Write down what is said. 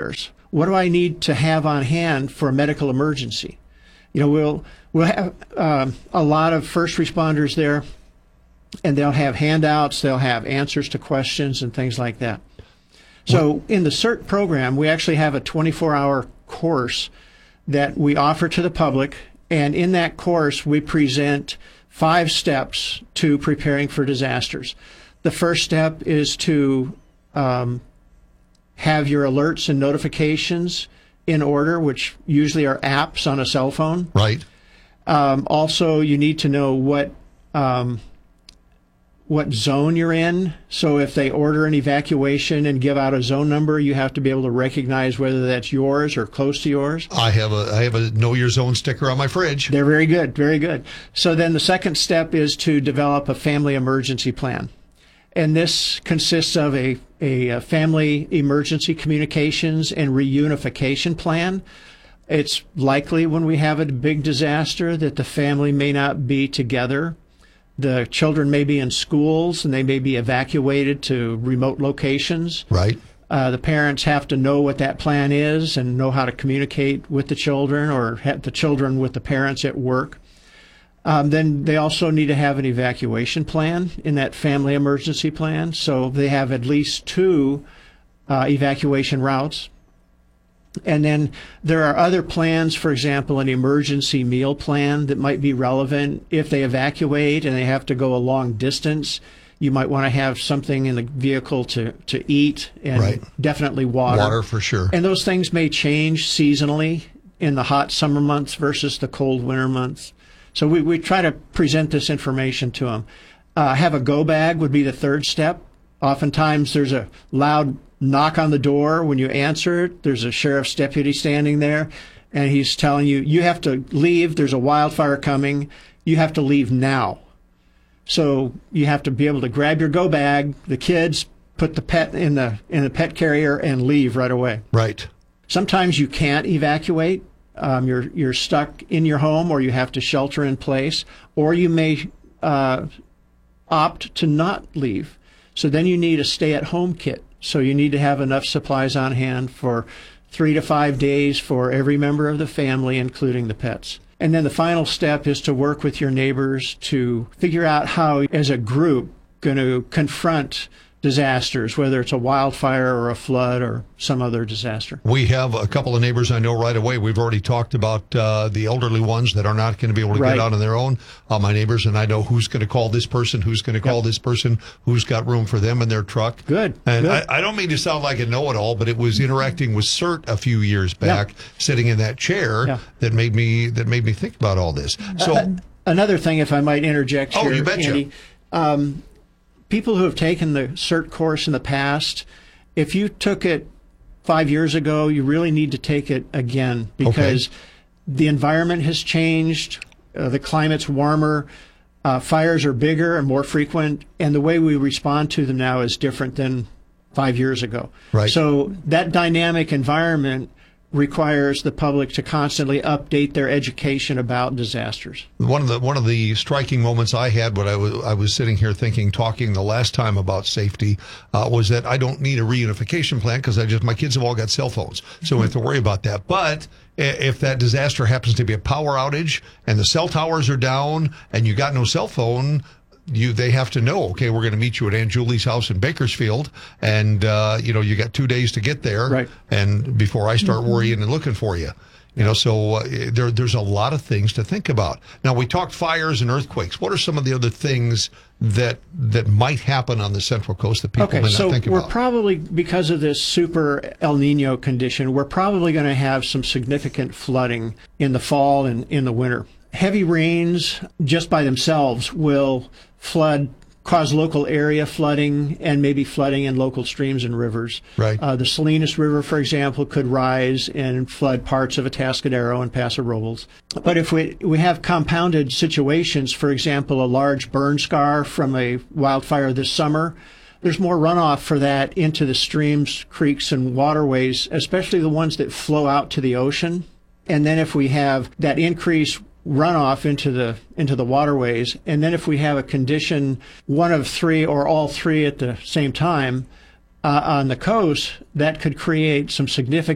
responders. What do I need to have on hand for a medical emergency? We'll have a lot of first responders there, and they'll have handouts, they'll have answers to questions and things like that. So in the CERT program, we actually have a 24-hour course that we offer to the public, and in that course, we present 5 steps to preparing for disasters. The first step is to have your alerts and notifications in order, which usually are apps on a cell phone. Right. Also, you need to know what zone you're in. So if they order an evacuation and give out a zone number, you have to be able to recognize whether that's yours or close to yours. I have a Know Your Zone sticker on my fridge. They're very good, very good. So then the second step is to develop a family emergency plan. And this consists of a family emergency communications and reunification plan. It's likely when we have a big disaster that the family may not be together. The children may be in schools and they may be evacuated to remote locations. Right. The parents have to know what that plan is and know how to communicate with the children, or have the children with the parents at work. Then they also need to have an evacuation plan in that family emergency plan. So they have at least 2 evacuation routes. And then there are other plans, for example, an emergency meal plan that might be relevant if they evacuate and they have to go a long distance. You might want to have something in the vehicle to eat, and definitely water. Water for sure. And those things may change seasonally in the hot summer months versus the cold winter months. So we try to present this information to them. Have a go bag would be the third step. Oftentimes there's a loud knock on the door. When you answer it, there's a sheriff's deputy standing there, and he's telling you, you have to leave. There's a wildfire coming. You have to leave now. So you have to be able to grab your go bag, the kids, put the pet in the pet carrier, and leave right away. Right. Sometimes you can't evacuate. You're stuck in your home, or you have to shelter in place, or you may opt to not leave. So then you need a stay-at-home kit. So you need to have enough supplies on hand for 3 to 5 days for every member of the family, including the pets. And then the final step is to work with your neighbors to figure out how, as a group, going to confront disasters, whether it's a wildfire or a flood or some other disaster. We have a couple of neighbors I know right away. We've already talked about the elderly ones that are not going to be able to get out on their own. My neighbors, and I know who's going to call this person, who's going to call this person, who's got room for them in their truck. Good. And good. I don't mean to sound like a know-it-all, but it was interacting with CERT a few years back, sitting in that chair, that made me think about all this. So another thing, if I might interject here, you betcha. Andy, people who have taken the CERT course in the past, if you took it 5 years ago, you really need to take it again, because the environment has changed, the climate's warmer, fires are bigger and more frequent, and the way we respond to them now is different than 5 years ago. Right. So that dynamic environment requires the public to constantly update their education about disasters. One of the striking moments I had when I was sitting here talking the last time about safety was that I don't need a reunification plan because my kids have all got cell phones, so we don't have to worry about that. But if that disaster happens to be a power outage and the cell towers are down and you got no cell phone, they have to know, okay, we're going to meet you at Aunt Julie's house in Bakersfield, and you got 2 days to get there, and before I start worrying and looking for you. So there's a lot of things to think about. Now, we talked fires and earthquakes. What are some of the other things that might happen on the Central Coast that people may not think about? We're probably, because of this super El Nino condition, we're probably going to have some significant flooding in the fall and in the winter. Heavy rains just by themselves will cause local area flooding, and maybe flooding in local streams and rivers. Right. The Salinas River, for example, could rise and flood parts of Atascadero and Paso Robles. But if we have compounded situations, for example, a large burn scar from a wildfire this summer, there's more runoff for that into the streams, creeks, and waterways, especially the ones that flow out to the ocean. And then if we have that increased runoff into the waterways, and then if we have a condition, one of three or all three at the same time on the coast, that could create some significant